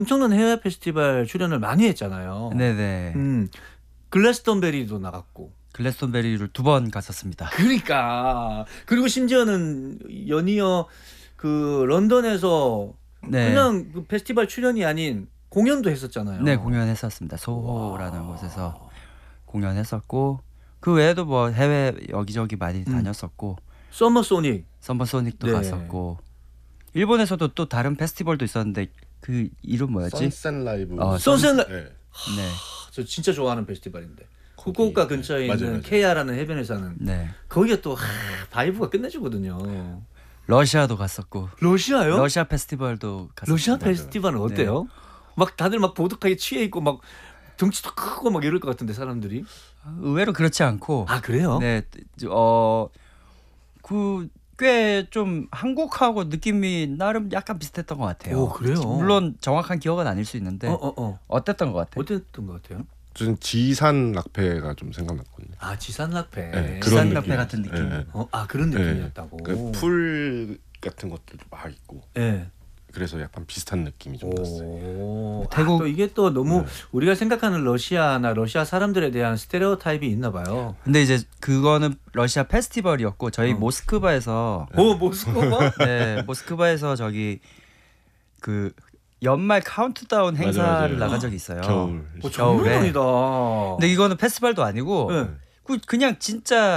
엄청난 해외 페스티벌 출연을 많이 했잖아요. 네네. 글래스톤베리도 나갔고. 글래스톤베리를 2번 갔었습니다. 그러니까 그리고 심지어는 연이어 그 런던에서 네. 그냥 그 페스티벌 출연이 아닌 공연도 했었잖아요. 네, 공연했었습니다. 소호라는 곳에서 공연했었고 그 외에도 뭐 해외 여기저기 많이 다녔었고 서머 소닉. 썸머소닉도 네. 갔었고 일본에서도 또 다른 페스티벌도 있었는데 그 이름 뭐였지? 선셋 라이브. 선셋 라- 네. 네. 저 진짜 좋아하는 페스티벌인데. 거기, 후쿠오카 근처에 네, 있는 맞아요. 케이아라는 해변에 사는 네. 거기가 또 바이브가 끝내주거든요. 러시아도 갔었고 러시아요? 러시아 페스티벌도 갔었습니다. 러시아 페스티벌은 어때요? 막 다들 막 보드카에 취해 있고 막 덩치도 크고 막 이럴 것 같은데 사람들이. 의외로 그렇지 않고 아 그래요? 네. 그 꽤 좀 한국하고 느낌이 나름 약간 비슷했던 것 같아요. 오, 그래요? 물론 정확한 기억은 아닐 수 있는데 어땠던 것 같아요? 어땠던 것 같아요? 저는 지산 락페가 좀 생각났거든요. 아 지산락페. 네, 그런 지산락페 느낌. 같은 느낌. 네. 그런 네. 느낌이었다고. 그 풀 같은 것들도 막 있고 네. 그래서 약간 비슷한 느낌이 좀 났어요. 오, 태국- 또 이게 또 너무 네. 우리가 생각하는 러시아나 러시아 사람들에 대한 스테레오타입이 있나 봐요. 근데 이제 그거는 러시아 페스티벌이었고 저희 모스크바에서 오 모스크바? 네, 모스크바에서 저기 그 연말 카운트다운 맞아, 행사를 맞아요. 나간 적이 있어요. 겨울. 장난 겨울에. 아니다. 근데 이거는 페스티벌도 아니고 네. 그냥 진짜